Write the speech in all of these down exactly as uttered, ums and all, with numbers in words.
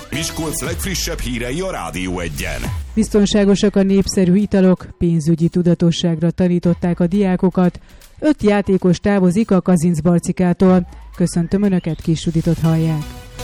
Miskolc legfrissebb hírei a Rádió Egyen. Biztonságosak a népszerű italok, pénzügyi tudatosságra tanították a diákokat. Öt játékos távozik a Kazincbarcikától. Köszöntöm Önöket, Kis Juditot hallják.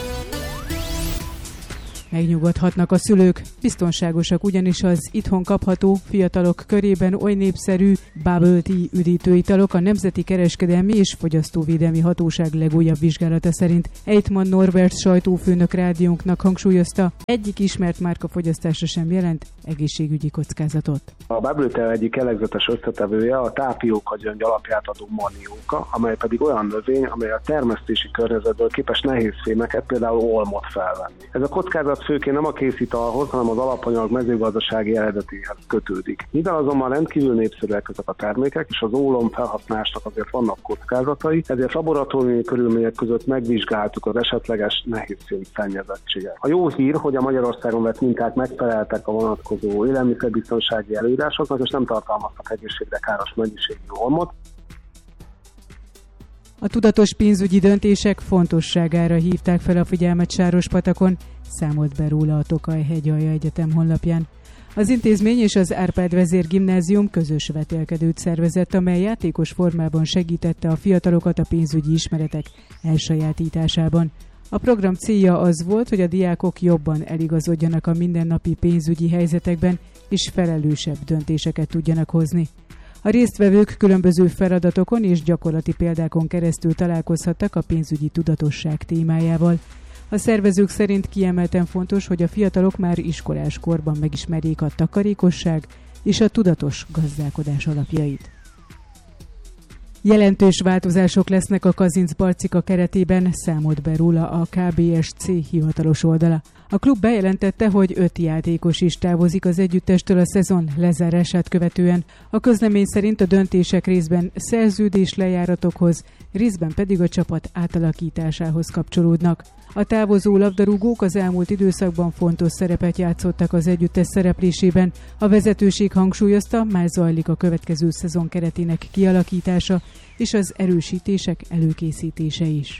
Megnyugodhatnak a szülők, biztonságosak ugyanis az itthon kapható, fiatalok körében oly népszerű bubble tea üdítőitalok a Nemzeti Kereskedelmi és Fogyasztóvédelmi Hatóság legújabb vizsgálata szerint. Ejtman Norbert sajtófőnök rádiónknak hangsúlyozta, egyik ismert márka fogyasztása sem jelent egészségügyi kockázatot. A bubble tea egyik előzetes összetevője a tápióka gyöngy alapját adó manióka, amely pedig olyan növény, amely a termesztési környezetből képes nehéz fémeket, például olmot felvenni. Ez a kockázat főként nem a készítalhoz, hanem az alapanyag mezőgazdasági eredetéhez kötődik. Mivel azonban rendkívül népszerűek ezek a termékek, és az ólom felhasználásnak azért vannak kockázatai, ezért laboratóriumi körülmények között megvizsgáltuk az esetleges nehézfém szennyezettséget. A jó hír, hogy a Magyarországon vett minták megfeleltek a vonatkozó élelmiszerbiztonsági előírásoknak, és nem tartalmaztak egészségre káros mennyiségű olmot. A tudatos pénzügyi döntések fontosságára hívták fel a figyelmet Sárospatakon, számolt be róla a Tokaj Hegyalja Egyetem honlapján. Az intézmény és az Árpád Vezér Gimnázium közös vetélkedőt szervezett, amely játékos formában segítette a fiatalokat a pénzügyi ismeretek elsajátításában. A program célja az volt, hogy a diákok jobban eligazodjanak a mindennapi pénzügyi helyzetekben, és felelősebb döntéseket tudjanak hozni. A résztvevők különböző feladatokon és gyakorlati példákon keresztül találkozhattak a pénzügyi tudatosság témájával. A szervezők szerint kiemelten fontos, hogy a fiatalok már iskolás korban megismerjék a takarékosság és a tudatos gazdálkodás alapjait. Jelentős változások lesznek a Kazincbarcika keretében, számolt be róla a ká bé es cé hivatalos oldala. A klub bejelentette, hogy öt játékos is távozik az együttestől a szezon lezárását követően. A közlemény szerint a döntések részben szerződés lejáratokhoz, részben pedig a csapat átalakításához kapcsolódnak. A távozó labdarúgók az elmúlt időszakban fontos szerepet játszottak az együttes szereplésében. A vezetőség hangsúlyozta, már zajlik a következő szezon keretének kialakítása és az erősítések előkészítése is.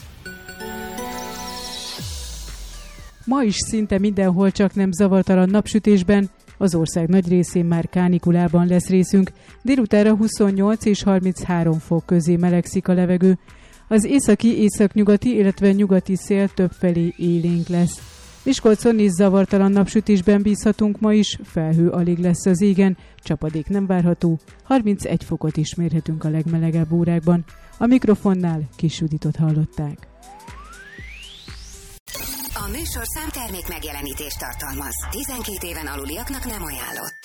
Ma is szinte mindenhol, csak nem zavartalan napsütésben, az ország nagy részén már kánikulában lesz részünk, délutánra huszonnyolc és harminchárom fok közé melegszik a levegő. Az északi, északnyugati, illetve nyugati szél többfelé élénk lesz. Miskolcon is zavartalan napsütésben bízhatunk ma is, felhő alig lesz az égen, csapadék nem várható, harmincegy fokot is mérhetünk a legmelegebb órákban. A mikrofonnál Kis Juditot hallották. A műsorszám termék megjelenítést tartalmaz. tizenkét éven aluliaknak nem ajánlott.